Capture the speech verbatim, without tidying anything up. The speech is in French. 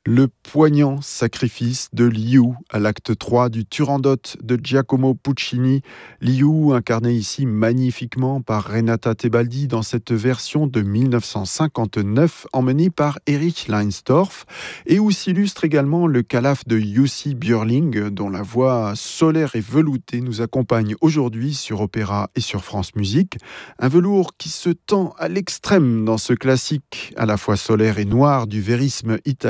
Le poignant sacrifice de Liu à l'acte trois du Turandot de Giacomo Puccini. Liu incarné ici magnifiquement par Renata Tebaldi dans cette version de mille neuf cent cinquante-neuf emmenée par Erich Leinsdorf et où s'illustre également le calaf de Jussi Björling dont la voix solaire et veloutée nous accompagne aujourd'hui sur Opéra et sur France Musique. Un velours qui se tend à l'extrême dans ce classique à la fois solaire et noir du vérisme italien